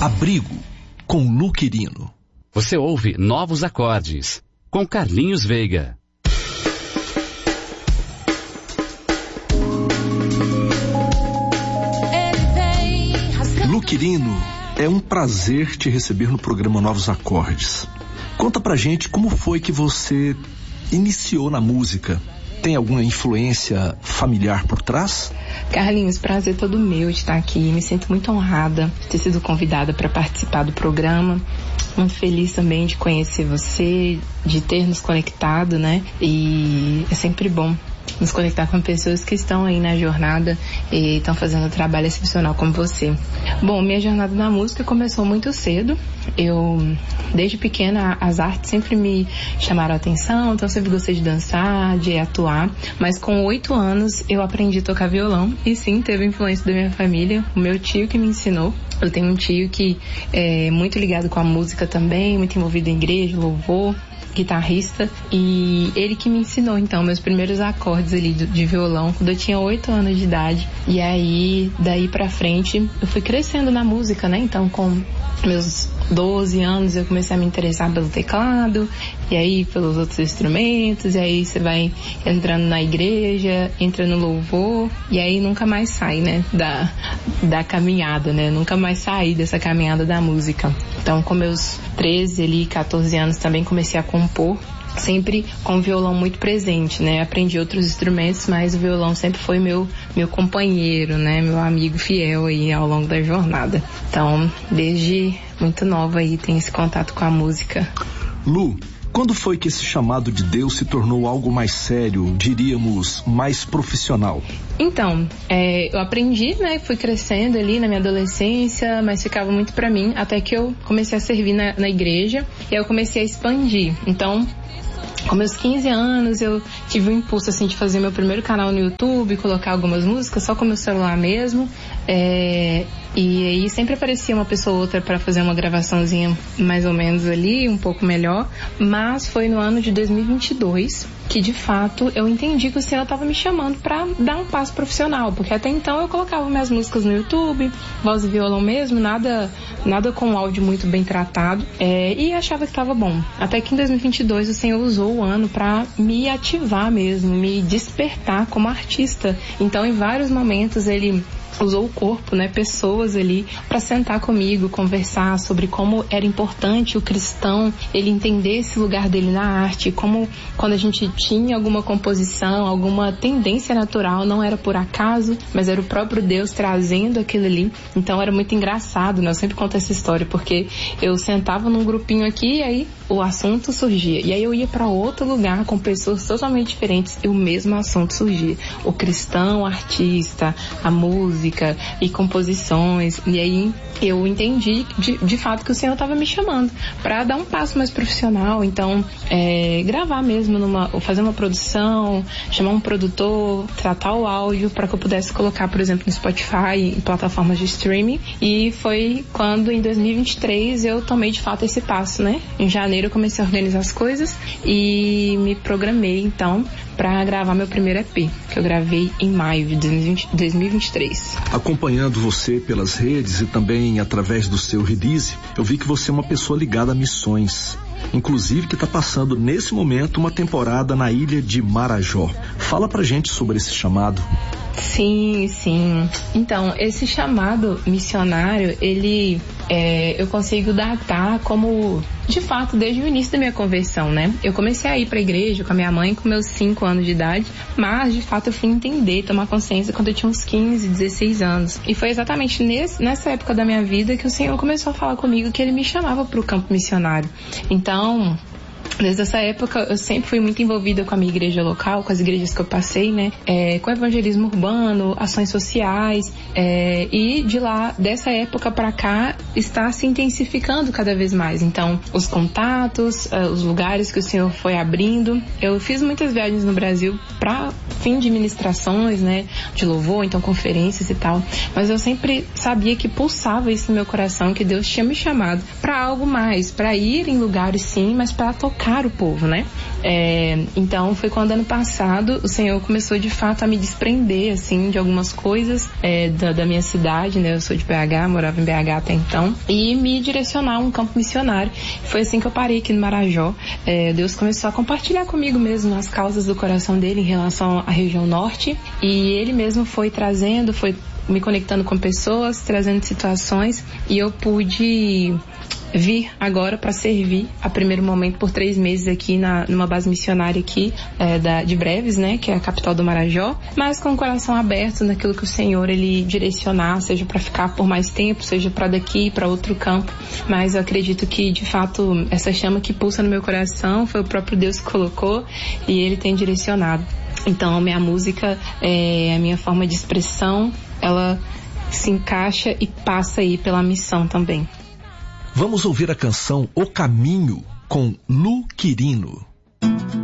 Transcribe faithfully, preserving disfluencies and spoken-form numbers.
Abrigo, com Lu Quirino. Você ouve Novos Acordes, com Carlinhos Veiga. Lu Quirino, é um prazer te receber no programa Novos Acordes. Conta pra gente como foi que você iniciou na música. Tem alguma influência familiar por trás? Carlinhos, prazer todo meu de estar aqui. Me sinto muito honrada de ter sido convidada para participar do programa. Muito feliz também de conhecer você, de ter nos conectado, né? E é sempre bom nos conectar com pessoas que estão aí na jornada e estão fazendo um trabalho excepcional como você. Bom, minha jornada na música começou muito cedo. Eu, desde pequena, as artes sempre me chamaram a atenção, então eu sempre gostei de dançar, de atuar. Mas com oito anos eu aprendi a tocar violão e sim, teve influência da minha família, o meu tio que me ensinou. Eu tenho um tio que é muito ligado com a música também, muito envolvido em igreja, louvor, guitarrista, e ele que me ensinou então meus primeiros acordes ali de, de violão quando eu tinha oito anos de idade. E aí daí pra frente eu fui crescendo na música, né? Então com meus doze anos eu comecei a me interessar pelo teclado e aí pelos outros instrumentos, e aí você vai entrando na igreja, entra no louvor e aí nunca mais sai, né, da, da caminhada, né, nunca mais saí dessa caminhada da música. Então com meus treze ali, quatorze anos também comecei a compor, sempre com o violão muito presente, né? Aprendi outros instrumentos, mas o violão sempre foi meu, meu companheiro, né? Meu amigo fiel aí ao longo da jornada. Então, desde muito nova aí tem esse contato com a música. Lu, quando foi que esse chamado de Deus se tornou algo mais sério, diríamos, mais profissional? Então, é, eu aprendi, né, fui crescendo ali na minha adolescência, mas ficava muito pra mim, até que eu comecei a servir na, na igreja, e aí eu comecei a expandir. Então, com meus quinze anos, eu tive o impulso, assim, de fazer meu primeiro canal no YouTube, colocar algumas músicas só com meu celular mesmo, é, e aí sempre aparecia uma pessoa ou outra para fazer uma gravaçãozinha mais ou menos ali, um pouco melhor, mas foi no ano de dois mil e vinte e dois que de fato eu entendi que o Senhor estava me chamando para dar um passo profissional, porque até então eu colocava minhas músicas no YouTube, voz e violão mesmo, nada, nada com áudio muito bem tratado, é, e achava que estava bom. Até que em dois mil e vinte e dois o Senhor usou o ano para me ativar mesmo, me despertar como artista. Então em vários momentos ele usou o corpo, né, pessoas ali para sentar comigo, conversar sobre como era importante o cristão ele entender esse lugar dele na arte, como quando a gente tinha alguma composição, alguma tendência natural, não era por acaso, mas era o próprio Deus trazendo aquilo ali. Então era muito engraçado, né? Eu sempre conto essa história porque eu sentava num grupinho aqui e aí o assunto surgia, e aí eu ia para outro lugar com pessoas totalmente diferentes e o mesmo assunto surgia, o cristão, o artista, a música e composições. E aí eu entendi de, de fato que o Senhor estava me chamando para dar um passo mais profissional. Então é, gravar mesmo numa, fazer uma produção, chamar um produtor, tratar o áudio para que eu pudesse colocar, por exemplo, no Spotify, em plataformas de streaming. E foi quando em dois mil e vinte e três eu tomei de fato esse passo, né? Em janeiro eu comecei a organizar as coisas e me programei então para gravar meu primeiro E P, que eu gravei em maio de dois mil e vinte e três. Acompanhando você pelas redes e também através do seu release, eu vi que você é uma pessoa ligada a missões, inclusive que está passando nesse momento uma temporada na ilha de Marajó. Fala pra gente sobre esse chamado. Sim, sim. Então, esse chamado missionário, ele é, eu consigo datar como, de fato, desde o início da minha conversão, né? Eu comecei a ir pra igreja com a minha mãe com meus cinco anos de idade, mas, de fato, eu fui entender, tomar consciência quando eu tinha uns quinze, dezesseis anos. E foi exatamente nesse, nessa época da minha vida que o Senhor começou a falar comigo que Ele me chamava pro campo missionário. Então, desde essa época eu sempre fui muito envolvida com a minha igreja local, com as igrejas que eu passei, né, é, com evangelismo urbano, ações sociais, é, e de lá, dessa época pra cá, está se intensificando cada vez mais. Então, os contatos, uh, os lugares que o Senhor foi abrindo. Eu fiz muitas viagens no Brasil pra fim de ministrações, né, de louvor, então conferências e tal, mas eu sempre sabia que pulsava isso no meu coração, que Deus tinha me chamado para algo mais, para ir em lugares sim, mas para tocar o povo, né? É, então foi quando ano passado o Senhor começou de fato a me desprender assim de algumas coisas é, da, da minha cidade, né? Eu sou de B H, morava em B H até então, e me direcionar a um campo missionário. Foi assim que eu parei aqui no Marajó. É, Deus começou a compartilhar comigo mesmo as causas do coração dele em relação à região norte, e ele mesmo foi trazendo, foi me conectando com pessoas, trazendo situações, e eu pude vir agora para servir a primeiro momento por três meses aqui na, numa base missionária aqui é, da, de Breves, né, que é a capital do Marajó, mas com o coração aberto naquilo que o Senhor ele direcionar, seja para ficar por mais tempo, seja para daqui para outro campo, mas eu acredito que de fato essa chama que pulsa no meu coração foi o próprio Deus que colocou e ele tem direcionado. Então a minha música, é, a minha forma de expressão, ela se encaixa e passa aí pela missão também. Vamos ouvir a canção O Caminho com Lu Quirino.